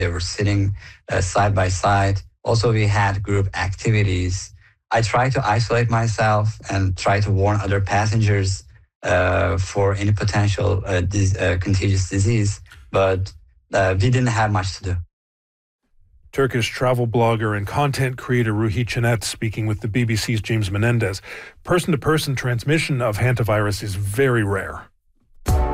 They were sitting side by side. Also, we had group activities. I tried to isolate myself and try to warn other passengers for any potential contagious disease, but we didn't have much to do. Turkish travel blogger and content creator Ruhi Çenet speaking with the BBC's James Menendez. Person-to-person transmission of hantavirus is very rare.